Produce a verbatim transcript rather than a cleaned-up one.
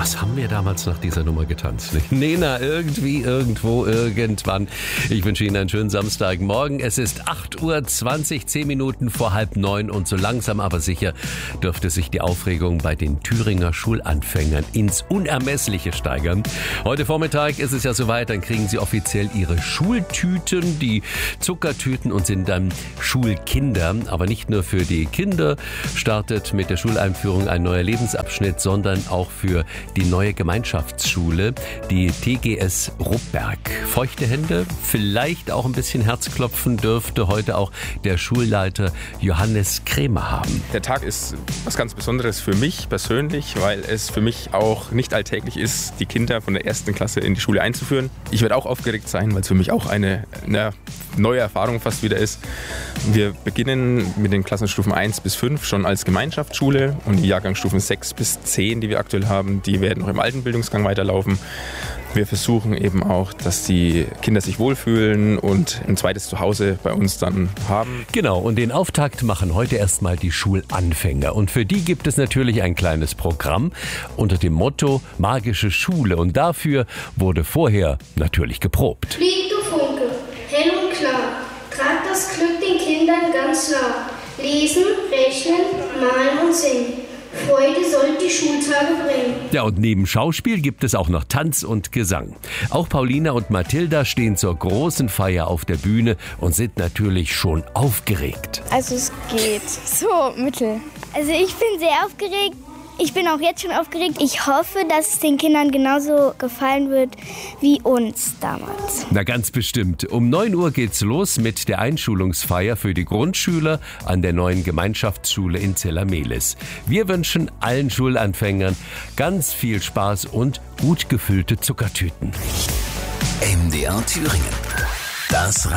Was haben wir damals nach dieser Nummer getanzt? Nena, irgendwie, irgendwo, irgendwann. Ich wünsche Ihnen einen schönen Samstagmorgen. Es ist acht Uhr zwanzig, zehn Minuten vor halb neun und so langsam aber sicher dürfte sich die Aufregung bei den Thüringer Schulanfängern ins Unermessliche steigern. Heute Vormittag ist es ja soweit, dann kriegen Sie offiziell Ihre Schultüten, die Zuckertüten und sind dann Schulkinder. Aber nicht nur für die Kinder startet mit der Schuleinführung ein neuer Lebensabschnitt, sondern auch für die neue Gemeinschaftsschule, die T G S Ruppberg. Feuchte Hände, vielleicht auch ein bisschen Herzklopfen dürfte heute auch der Schulleiter Johannes Krämer haben. Der Tag ist was ganz Besonderes für mich persönlich, weil es für mich auch nicht alltäglich ist, die Kinder von der ersten Klasse in die Schule einzuführen. Ich werde auch aufgeregt sein, weil es für mich auch eine, eine neue Erfahrung fast wieder ist. Wir beginnen mit den Klassenstufen eins bis fünf schon als Gemeinschaftsschule und die Jahrgangsstufen sechs bis zehn, die wir aktuell haben, die werden noch im alten Bildungsgang weiterlaufen. Wir versuchen eben auch, dass die Kinder sich wohlfühlen und ein zweites Zuhause bei uns dann haben. Genau, und den Auftakt machen heute erstmal die Schulanfänger. Und für die gibt es natürlich ein kleines Programm unter dem Motto Magische Schule. Und dafür wurde vorher natürlich geprobt. Flieg, du Funke, hell und klar, trag das Glück den Kindern ganz nah. Lesen, rechnen, malen und singen. Freude soll die Schultage bringen. Ja, und neben Schauspiel gibt es auch noch Tanz und Gesang. Auch Paulina und Mathilda stehen zur großen Feier auf der Bühne und sind natürlich schon aufgeregt. Also es geht. So, mittel. Also ich bin sehr aufgeregt. Ich bin auch jetzt schon aufgeregt. Ich hoffe, dass es den Kindern genauso gefallen wird wie uns damals. Na ganz bestimmt. Um neun Uhr geht's los mit der Einschulungsfeier für die Grundschüler an der neuen Gemeinschaftsschule in Zella-Mehlis. Wir wünschen allen Schulanfängern ganz viel Spaß und gut gefüllte Zuckertüten. M D R Thüringen. Das